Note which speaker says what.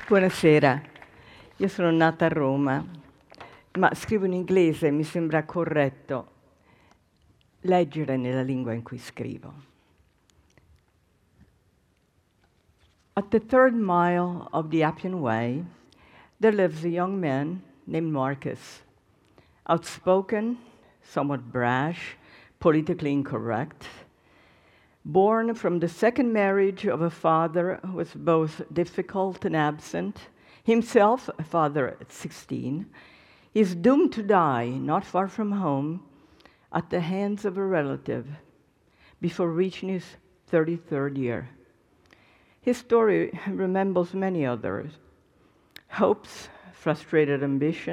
Speaker 1: Buonasera, io sono nata a Roma, ma scrivo in inglese e mi sembra corretto leggere nella lingua in cui scrivo. At the third mile of the Appian Way, there lives a young man named Marcus, outspoken, somewhat brash, politically incorrect, born from the second marriage of a father who was both difficult and absent, himself a father at 16, is doomed to die not far from home at the hands of a relative before reaching his 33rd year. His story resembles many others. Hopes, frustrated ambition,